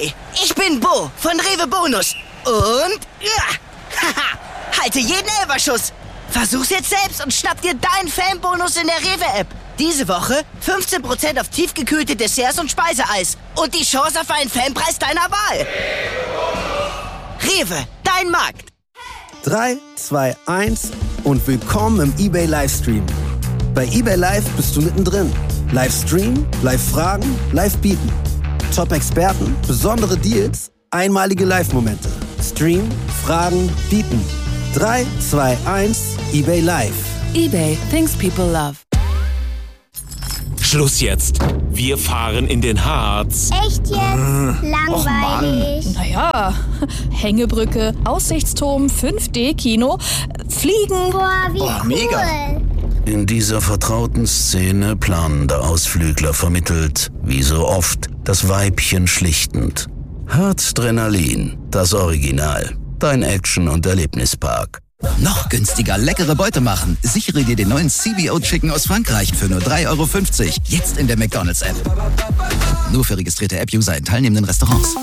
Hi, ich bin Bo von Rewe Bonus. Und halte jeden Elferschuss. Versuch's jetzt selbst und schnapp dir deinen Fanbonus in der Rewe-App. Diese Woche 15% auf tiefgekühlte Desserts und Speiseeis. Und die Chance auf einen Fanpreis deiner Wahl. Rewe, dein Markt. 3, 2, 1 und willkommen im eBay Livestream. Bei eBay Live bist du mittendrin. Livestream, Live-Fragen, Live-Bieten. Top-Experten, besondere Deals, einmalige Live-Momente. Stream, Fragen, Bieten. 3, 2, 1, eBay Live. eBay, things people love. Schluss jetzt. Wir fahren in den Harz. Echt jetzt? Langweilig. Naja, Hängebrücke, Aussichtsturm, 5D-Kino, Fliegen. Boah, wie cool. Mega. In dieser vertrauten Szene planender Ausflügler vermittelt, wie so oft, das Weibchen schlichtend. Harzdrenalin, das Original. Dein Action- und Erlebnispark. Noch günstiger leckere Beute machen. Sichere dir den neuen CBO Chicken aus Frankreich für nur 3,50 €. Jetzt in der McDonald's-App. Nur für registrierte App-User in teilnehmenden Restaurants.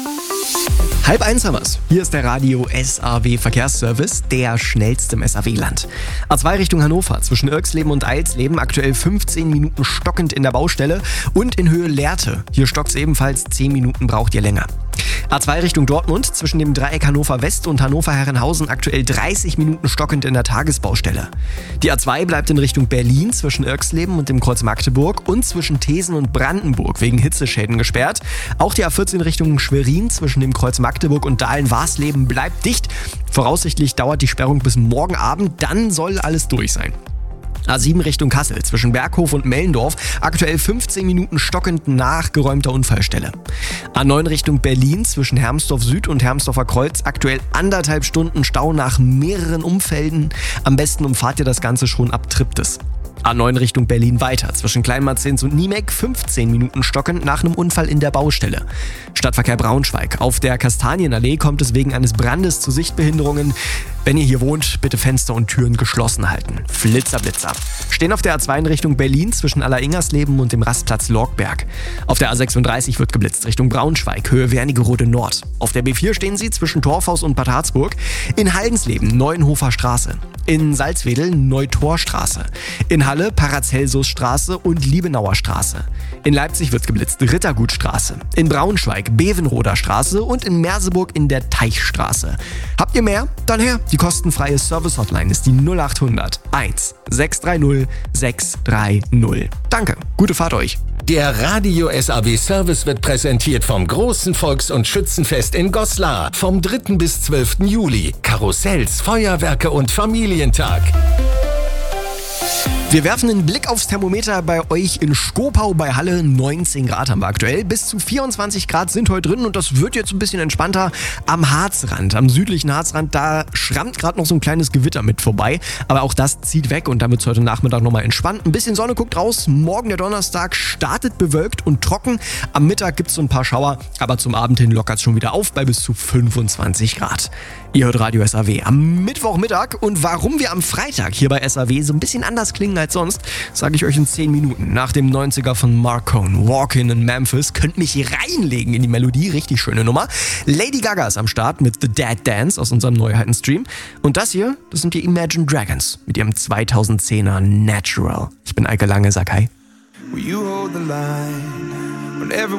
12:30 haben wir's. Hier ist der Radio SAW Verkehrsservice, der schnellste im SAW-Land. A2 Richtung Hannover, zwischen Irxleben und Eilsleben, aktuell 15 Minuten stockend in der Baustelle und in Höhe Lehrte. Hier stockt's ebenfalls, 10 Minuten braucht ihr länger. A2 Richtung Dortmund, zwischen dem Dreieck Hannover West und Hannover-Herrenhausen, aktuell 30 Minuten stockend in der Tagesbaustelle. Die A2 bleibt in Richtung Berlin, zwischen Irxleben und dem Kreuz Magdeburg und zwischen Thesen und Brandenburg wegen Hitzeschäden gesperrt. Auch die A14 Richtung Schwerin, zwischen dem Kreuz Magdeburg und Dahlen-Warsleben bleibt dicht. Voraussichtlich dauert die Sperrung bis morgen Abend, dann soll alles durch sein. A7 Richtung Kassel, zwischen Berghof und Mellendorf, aktuell 15 Minuten stockend nach geräumter Unfallstelle. A9 Richtung Berlin, zwischen Hermsdorf Süd und Hermsdorfer Kreuz, aktuell 1,5 Stunden Stau nach mehreren Unfällen. Am besten umfahrt ihr das Ganze schon ab Triptis. A9 Richtung Berlin weiter, zwischen Kleinmarzens und Niemek, 15 Minuten stockend nach einem Unfall in der Baustelle. Stadtverkehr Braunschweig. Auf der Kastanienallee kommt es wegen eines Brandes zu Sichtbehinderungen. Wenn ihr hier wohnt, bitte Fenster und Türen geschlossen halten. Flitzer, Blitzer. Stehen auf der A2 in Richtung Berlin, zwischen Alleringers-Leben und dem Rastplatz Lorgberg. Auf der A36 wird geblitzt Richtung Braunschweig, Höhe Wernigerode Nord. Auf der B4 stehen sie zwischen Torfhaus und Bad Harzburg. In Haldensleben Neuenhofer Straße. In Salzwedel Neutorstraße. In Halle Paracelsusstraße und Liebenauer Straße. In Leipzig wird geblitzt Rittergutstraße. In Braunschweig Bevenroder Straße und in Merseburg in der Teichstraße. Habt ihr mehr? Dann her. Die kostenfreie Service-Hotline ist die 0800 1 630 630. Danke. Gute Fahrt euch. Der Radio SAW Service wird präsentiert vom großen Volks- und Schützenfest in Goslar. Vom 3. bis 12. Juli. Karussells, Feuerwerke und Familientag. Wir werfen einen Blick aufs Thermometer bei euch in Skopau bei Halle. 19 Grad haben wir aktuell. Bis zu 24 Grad sind heute drin und das wird jetzt ein bisschen entspannter am Harzrand. Am südlichen Harzrand, da schrammt gerade noch so ein kleines Gewitter mit vorbei. Aber auch das zieht weg und dann wird es heute Nachmittag nochmal entspannt. Ein bisschen Sonne guckt raus. Morgen der Donnerstag startet bewölkt und trocken. Am Mittag gibt es so ein paar Schauer, aber zum Abend hin lockert es schon wieder auf bei bis zu 25 Grad. Ihr hört Radio SAW am Mittwochmittag und warum wir am Freitag hier bei SAW so ein bisschen anders klingen als sonst, sage ich euch in 10 Minuten. Nach dem 90er von Marcone, Walkin' in Memphis, könnt mich hier reinlegen in die Melodie, richtig schöne Nummer. Lady Gaga ist am Start mit The Dead Dance aus unserem Neuheiten-Stream. Und das hier, das sind die Imagine Dragons mit ihrem 2010er Natural. Ich bin Eike Lange, sag hi.